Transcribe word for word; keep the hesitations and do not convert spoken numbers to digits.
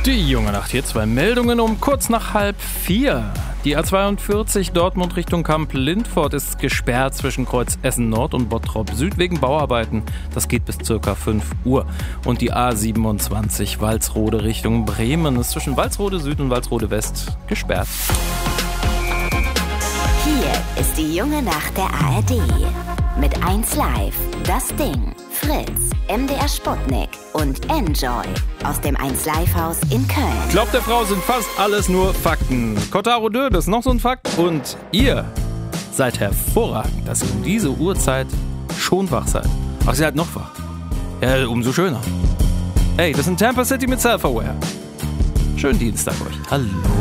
Die junge Nacht hier, zwei Meldungen um kurz nach halb vier. Die A zweiundvierzig Dortmund Richtung Kamp-Lindfort ist gesperrt zwischen Kreuz Essen Nord und Bottrop Süd wegen Bauarbeiten. Das geht bis circa fünf Uhr. Und die A siebenundzwanzig Walsrode Richtung Bremen ist zwischen Walsrode Süd und Walsrode West gesperrt. Hier ist die junge Nacht der A R D. Mit eins Live, Das Ding, Fritz, M D R Sputnik und Enjoy aus dem eins Live Haus in Köln. Glaubt der Frau sind fast alles nur Fakten. Cotaro Död ist noch so ein Fakt. Und ihr seid hervorragend, dass ihr um diese Uhrzeit schon wach seid. Ach, ihr seid noch wach. Ja, umso schöner. Hey, das sind Tampa City mit Self-Aware. Schönen Dienstag euch. Hallo.